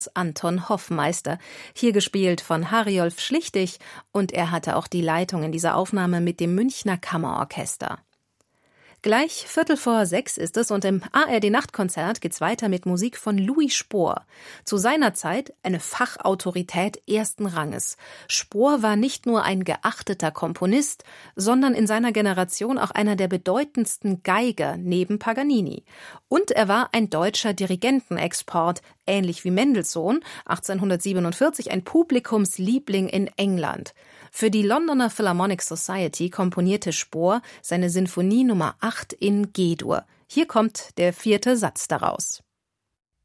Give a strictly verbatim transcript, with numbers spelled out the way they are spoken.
Anton Hoffmeister, hier gespielt von Harjolf Schlichtig, und er hatte auch die Leitung in dieser Aufnahme mit dem Münchner Kammerorchester. Gleich Viertel vor sechs ist es und im A R D-Nachtkonzert geht's weiter mit Musik von Louis Spohr. Zu seiner Zeit eine Fachautorität ersten Ranges. Spohr war nicht nur ein geachteter Komponist, sondern in seiner Generation auch einer der bedeutendsten Geiger neben Paganini. Und er war ein deutscher Dirigentenexport, ähnlich wie Mendelssohn, achtzehnhundertsiebenundvierzig ein Publikumsliebling in England. Für die Londoner Philharmonic Society komponierte Spohr seine Sinfonie Nummer acht in G-Dur. Hier kommt der vierte Satz daraus.